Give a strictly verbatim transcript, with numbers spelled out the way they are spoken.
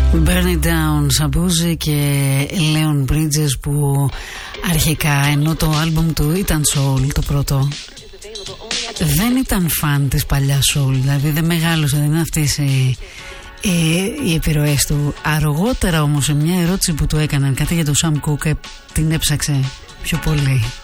Burn It Down, Σαμπούζη και Leon Bridges, που αρχικά, ενώ το άλμπουμ του ήταν soul το πρώτο, δεν ήταν φαν της παλιάς soul, δηλαδή δεν μεγάλωσε, δεν είναι αυτές οι, οι, οι επιρροές του. Αργότερα όμως, σε μια ερώτηση που του έκαναν κάτι για το Sam Cooke, την έψαξε πιο πολύ.